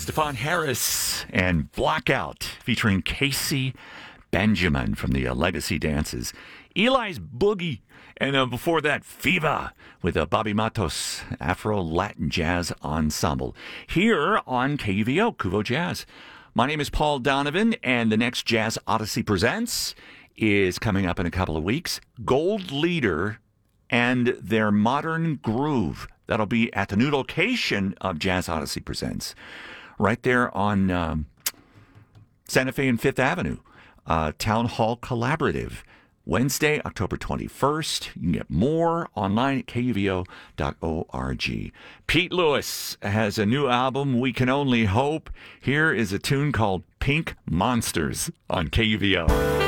Stefan Harris and Blackout featuring Casey Benjamin from the Legacy Dances. Eli's Boogie. And before that, Fiva with Bobby Matos, Afro-Latin Jazz Ensemble. Here on KUVO, Kuvo Jazz. My name is Paul Donovan, and the next Jazz Odyssey Presents is coming up in a couple of weeks. Gold Leader and their Modern Groove. That'll be at the new location of Jazz Odyssey Presents, right there on Santa Fe and Fifth Avenue. Town Hall Collaborative, Wednesday, October 21st. You can get more online at kuvo.org. Pete Lewis has a new album, We Can Only Hope. Here is a tune called Pink Monsters on KUVO.